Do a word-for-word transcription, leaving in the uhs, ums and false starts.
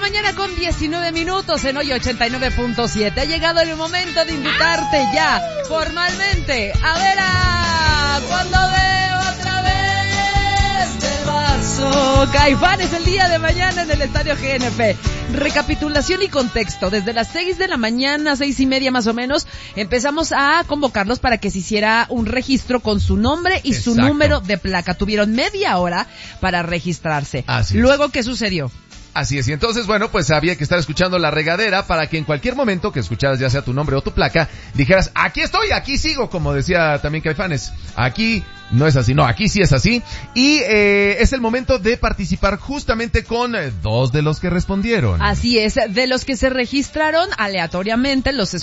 mañana con diecinueve minutos en Hoy ochenta y nueve punto siete. Ha llegado el momento de invitarte ya formalmente a ver a Cuando Veo Otra Vez del Vaso. Caifanes el día de mañana en el Estadio G N P. Recapitulación y contexto. Desde las seis de la mañana, seis y media más o menos, empezamos a convocarlos para que se hiciera un registro con su nombre y Exacto. su número de placa. Tuvieron media hora para registrarse. Así es. Luego, ¿qué sucedió? Así es, y entonces, bueno, pues había que estar escuchando La Regadera para que en cualquier momento que escucharas ya sea tu nombre o tu placa, dijeras, aquí estoy, aquí sigo, como decía también Caifanes. Aquí no es así, no, aquí sí es así. Y eh, es el momento de participar justamente con eh, dos de los que respondieron. Así es, de los que se registraron aleatoriamente, los